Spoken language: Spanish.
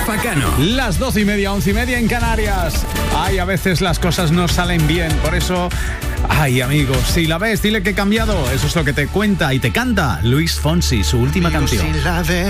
Facano. Las 12:30, 11:30 en Canarias. Ay, a veces las cosas no salen bien, por eso... Ay, amigos, si la ves, dile que he cambiado. Eso es lo que te cuenta y te canta Luis Fonsi, su última canción.